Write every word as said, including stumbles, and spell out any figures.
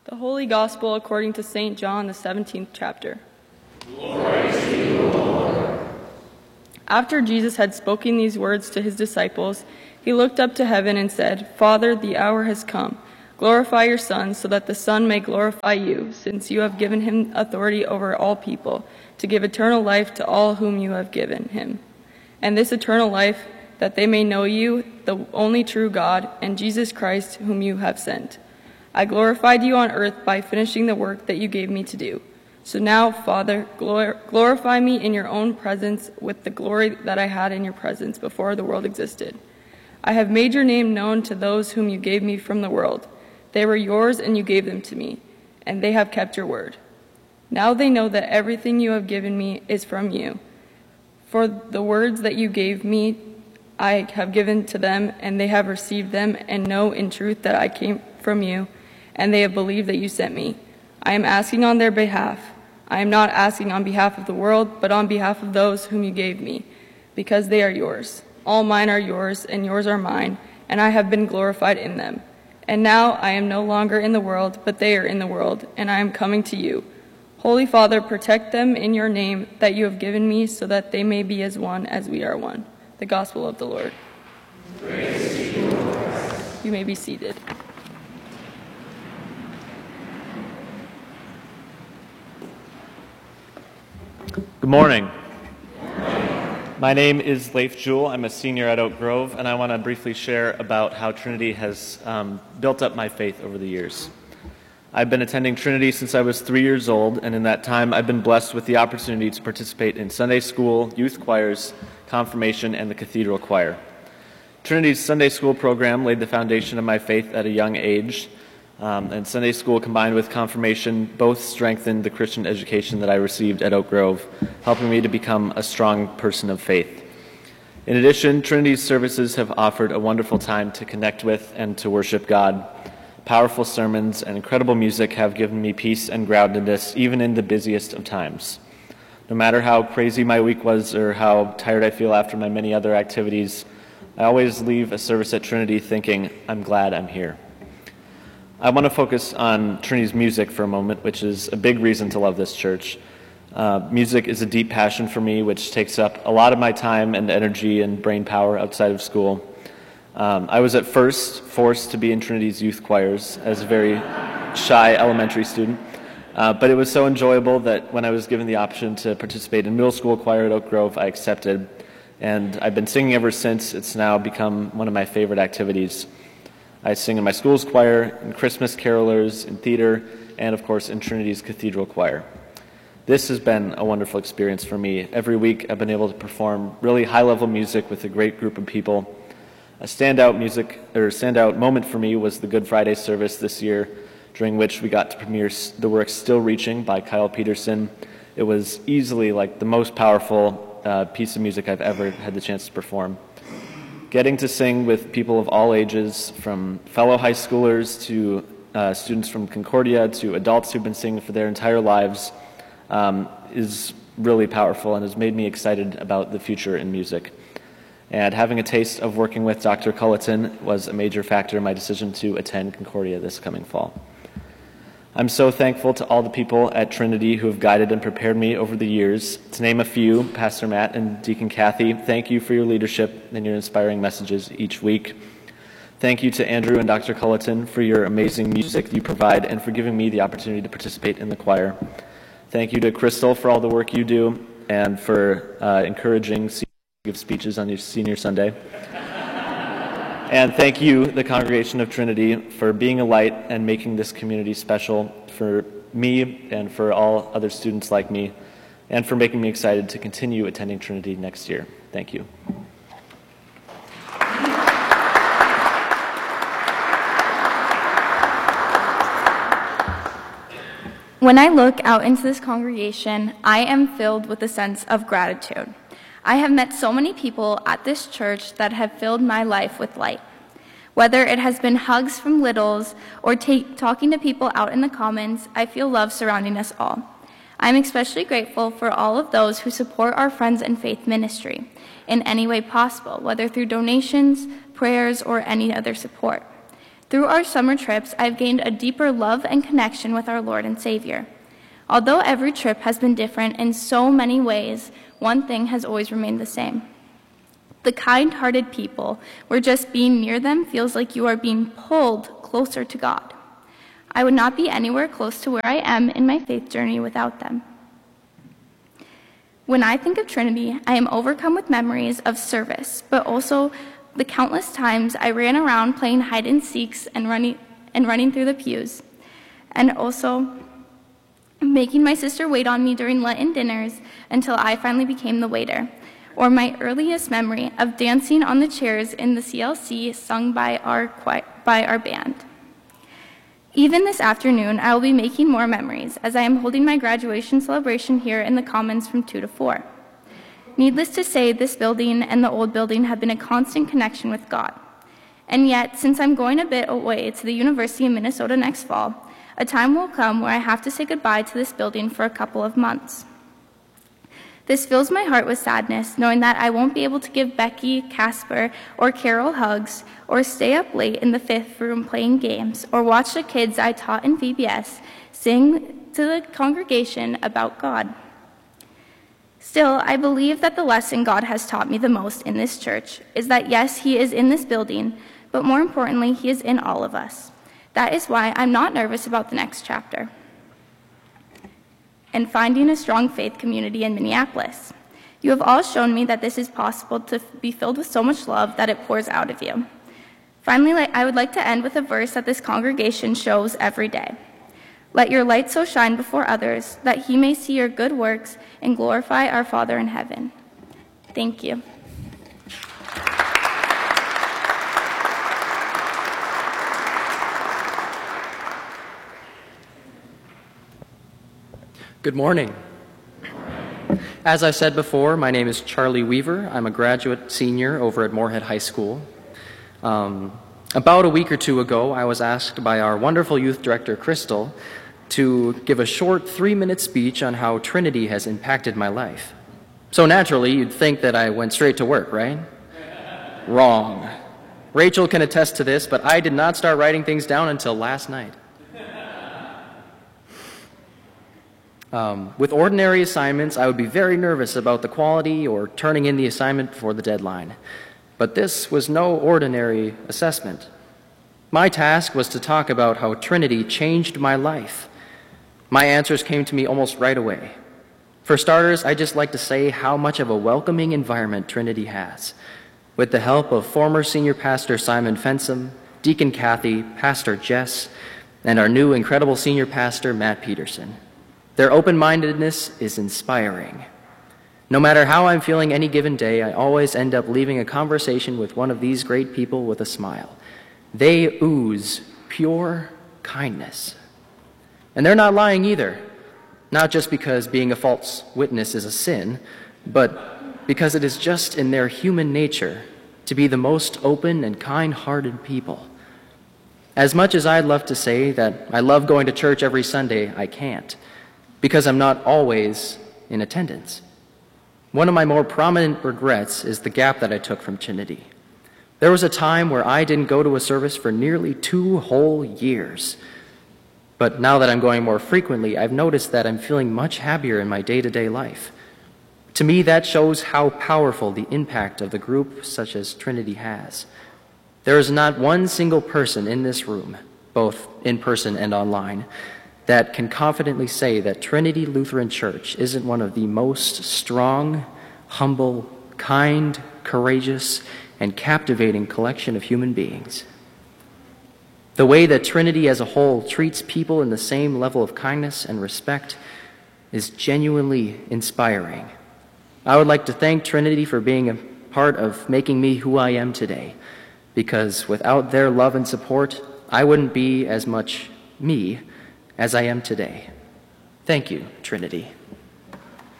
The Holy Gospel according to Saint John, the seventeenth chapter. Glory to you, Lord. After Jesus had spoken these words to his disciples, he looked up to heaven and said, Father, the hour has come. Glorify your Son, so that the Son may glorify you, since you have given him authority over all people, to give eternal life to all whom you have given him. And this eternal life, that they may know you, the only true God, and Jesus Christ, whom you have sent. I glorified you on earth by finishing the work that you gave me to do. So now, Father, glor- glorify me in your own presence with the glory that I had in your presence before the world existed. I have made your name known to those whom you gave me from the world. They were yours, and you gave them to me, and they have kept your word. Now they know that everything you have given me is from you. For the words that you gave me, I have given to them, and they have received them, and know in truth that I came from you, and they have believed that you sent me. I am asking on their behalf. I am not asking on behalf of the world, but on behalf of those whom you gave me, because they are yours. All mine are yours, and yours are mine, and I have been glorified in them. And now I am no longer in the world, but they are in the world, and I am coming to you. Holy Father, protect them in your name that you have given me, so that they may be as one as we are one. The Gospel of the Lord. Praise to you, Lord. You may be seated. Good morning. My name is Leif Jewell. I'm a senior at Oak Grove, and I want to briefly share about how Trinity has um, built up my faith over the years. I've been attending Trinity since I was three years old, and in that time I've been blessed with the opportunity to participate in Sunday school, youth choirs, confirmation, and the cathedral choir. Trinity's Sunday school program laid the foundation of my faith at a young age, um, and Sunday school combined with confirmation both strengthened the Christian education that I received at Oak Grove, helping me to become a strong person of faith. In addition, Trinity's services have offered a wonderful time to connect with and to worship God. Powerful sermons and incredible music have given me peace and groundedness even in the busiest of times. No matter how crazy my week was or how tired I feel after my many other activities, I always leave a service at Trinity thinking, I'm glad I'm here. I want to focus on Trinity's music for a moment, which is a big reason to love this church. Uh, music is a deep passion for me, which takes up a lot of my time and energy and brain power outside of school. Um, I was at first forced to be in Trinity's youth choirs as a very shy elementary student, uh, but it was so enjoyable that when I was given the option to participate in middle school choir at Oak Grove, I accepted, and I've been singing ever since. It's now become one of my favorite activities. I sing in my school's choir, in Christmas carolers, in theater, and of course in Trinity's cathedral choir. This has been a wonderful experience for me. Every week I've been able to perform really high-level music with a great group of people. A standout music or standout moment for me was the Good Friday service this year, during which we got to premiere the work Still Reaching by Kyle Peterson. It was easily like the most powerful uh, piece of music I've ever had the chance to perform. Getting to sing with people of all ages, from fellow high schoolers to uh, students from Concordia to adults who've been singing for their entire lives, um, is really powerful and has made me excited about the future in music. And having a taste of working with Doctor Culleton was a major factor in my decision to attend Concordia this coming fall. I'm so thankful to all the people at Trinity who have guided and prepared me over the years. To name a few, Pastor Matt and Deacon Kathy, thank you for your leadership and your inspiring messages each week. Thank you to Andrew and Doctor Culleton for your amazing music you provide and for giving me the opportunity to participate in the choir. Thank you to Crystal for all the work you do and for uh, encouraging to give speeches on your senior Sunday. And thank you, the congregation of Trinity, for being a light and making this community special for me and for all other students like me, and for making me excited to continue attending Trinity next year. Thank you. When I look out into this congregation, I am filled with a sense of gratitude. I have met so many people at this church that have filled my life with light. Whether it has been hugs from littles or ta- talking to people out in the commons, I feel love surrounding us all. I am especially grateful for all of those who support our Friends in Faith ministry in any way possible, whether through donations, prayers, or any other support. Through our summer trips, I've gained a deeper love and connection with our Lord and Savior. Although every trip has been different in so many ways, one thing has always remained the same. The kind-hearted people, where just being near them feels like you are being pulled closer to God. I would not be anywhere close to where I am in my faith journey without them. When I think of Trinity, I am overcome with memories of service, but also the countless times I ran around playing hide and seeks and running, and running through the pews, and also making my sister wait on me during Lenten dinners until I finally became the waiter, or my earliest memory of dancing on the chairs in the C L C sung by our, by our band. Even this afternoon, I will be making more memories as I am holding my graduation celebration here in the Commons from two to four. Needless to say, this building and the old building have been a constant connection with God. And yet, since I'm going a bit away to the University of Minnesota next fall, a time will come where I have to say goodbye to this building for a couple of months. This fills my heart with sadness, knowing that I won't be able to give Becky, Casper, or Carol hugs, or stay up late in the fifth room playing games, or watch the kids I taught in V B S sing to the congregation about God. Still, I believe that the lesson God has taught me the most in this church is that yes, He is in this building, but more importantly, He is in all of us. That is why I'm not nervous about the next chapter and finding a strong faith community in Minneapolis. You have all shown me that this is possible to be filled with so much love that it pours out of you. Finally, I would like to end with a verse that this congregation shows every day. Let your light so shine before others that He may see your good works and glorify our Father in heaven. Thank you. Good morning. As I said before, my name is Charlie Weaver. I'm a graduate senior over at Moorhead High School. Um, about a week or two ago, I was asked by our wonderful youth director, Crystal, to give a short three-minute speech on how Trinity has impacted my life. So naturally, you'd think that I went straight to work, right? Wrong. Rachel can attest to this, but I did not start writing things down until last night. Um, with ordinary assignments, I would be very nervous about the quality or turning in the assignment before the deadline. But this was no ordinary assessment. My task was to talk about how Trinity changed my life. My answers came to me almost right away. For starters, I'd just like to say how much of a welcoming environment Trinity has. With the help of former senior pastor Simon Fensom, Deacon Kathy, Pastor Jess, and our new incredible senior pastor Matt Peterson. Their open-mindedness is inspiring. No matter how I'm feeling any given day, I always end up leaving a conversation with one of these great people with a smile. They ooze pure kindness. And they're not lying either. Not just because being a false witness is a sin, but because it is just in their human nature to be the most open and kind-hearted people. As much as I'd love to say that I love going to church every Sunday, I can't, because I'm not always in attendance. One of my more prominent regrets is the gap that I took from Trinity. There was a time where I didn't go to a service for nearly two whole years. But now that I'm going more frequently, I've noticed that I'm feeling much happier in my day-to-day life. To me, that shows how powerful the impact of the group such as Trinity has. There is not one single person in this room, both in person and online, that can confidently say that Trinity Lutheran Church isn't one of the most strong, humble, kind, courageous, and captivating collection of human beings. The way that Trinity as a whole treats people in the same level of kindness and respect is genuinely inspiring. I would like to thank Trinity for being a part of making me who I am today, because without their love and support, I wouldn't be as much me as I am today. Thank you, Trinity.